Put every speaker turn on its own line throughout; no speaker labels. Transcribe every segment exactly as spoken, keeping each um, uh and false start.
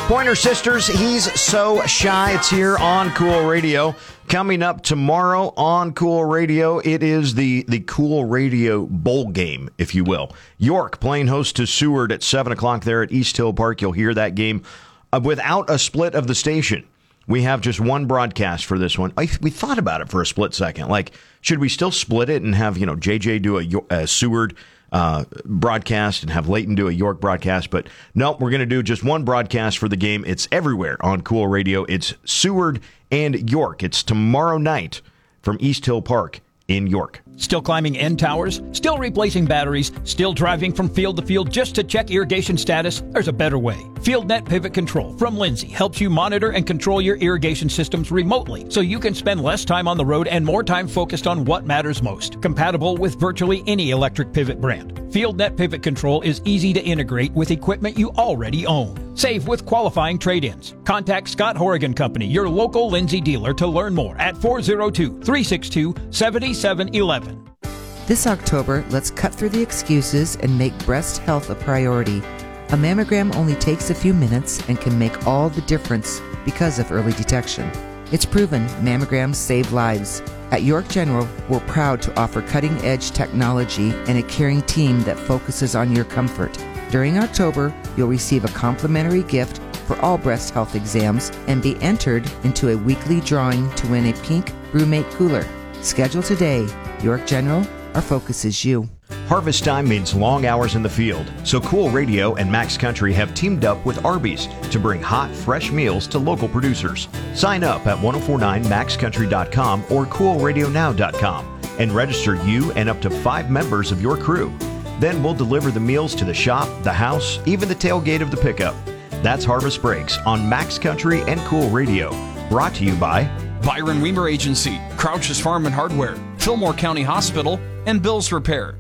Pointer Sisters, He's So Shy. It's here on Cool Radio. Coming up tomorrow on Cool Radio, it is the, the Cool Radio Bowl game, if you will. York playing host to Seward at seven o'clock there at East Hill Park. You'll hear that game uh, without a split of the station. We have just one broadcast for this one. I, we thought about it for a split second. Like, should we still split it and have, you know, J J do a, a Seward uh, broadcast and have Leighton do a York broadcast? But no, we're going to do just one broadcast for the game. It's everywhere on Cool Radio. It's Seward and York. It's tomorrow night from East Hill Park in York.
Still climbing end towers? Still replacing batteries? Still driving from field to field just to check irrigation status? There's a better way. FieldNet Pivot Control from Lindsay helps you monitor and control your irrigation systems remotely so you can spend less time on the road and more time focused on what matters most. Compatible with virtually any electric pivot brand. FieldNet Pivot Control is easy to integrate with equipment you already own. Save with qualifying trade-ins. Contact Scott Horrigan Company, your local Lindsay dealer, to learn more at four oh two, three six two, seven seven one one.
This October, let's cut through the excuses and make breast health a priority. A mammogram only takes a few minutes and can make all the difference because of early detection. It's proven mammograms save lives. At York General, we're proud to offer cutting-edge technology and a caring team that focuses on your comfort. During October, you'll receive a complimentary gift for all breast health exams and be entered into a weekly drawing to win a pink BrewMate cooler. Schedule today. York General, our focus is you.
Harvest time means long hours in the field, so Cool Radio and Max Country have teamed up with Arby's to bring hot, fresh meals to local producers. Sign up at ten forty-nine max country dot com or cool radio now dot com and register you and up to five members of your crew. Then we'll deliver the meals to the shop, the house, even the tailgate of the pickup. That's Harvest Breaks on Max Country and Cool Radio. Brought to you by
Byron Weimer Agency, Crouch's Farm and Hardware, Fillmore County Hospital, and Bill's Repair.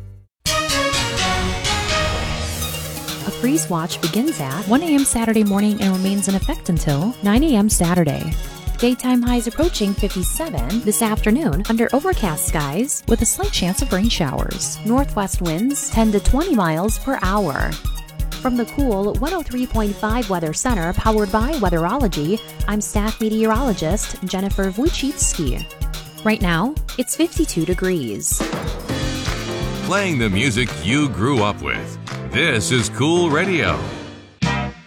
A freeze watch begins at one a.m. Saturday morning and remains in effect until nine a.m. Saturday. Daytime highs approaching fifty-seven this afternoon under overcast skies with a slight chance of rain showers. Northwest winds ten to twenty miles per hour. From the Cool one oh three point five Weather Center, powered by Weatherology, I'm staff meteorologist Jennifer Wojcicki. Right now, it's fifty-two degrees.
Playing the music you grew up with. This is Cool Radio.